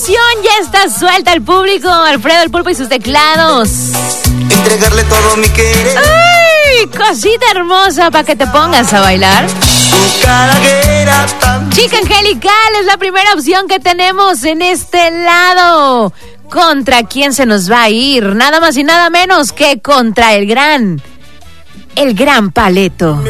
canción ya está suelta al público. Alfredo el Pulpo y sus teclados. Entregarle todo mi querer. ¡Ay! Cosita hermosa para que te pongas a bailar. Tu cara que era tan... Chica angelical es la primera opción que tenemos en este lado. ¿Contra quién se nos va a ir? Nada más y nada menos que contra el gran Paleto.